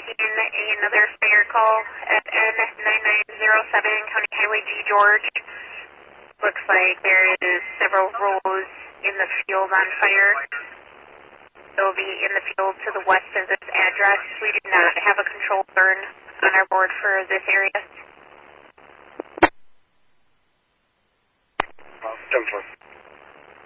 receiving another fire call at N9907 County Highway G. George. Looks like there is several rows in the field on fire. They'll be in the field to the west of this address. We do not have a controlled burn on our board for this area. 好，正负。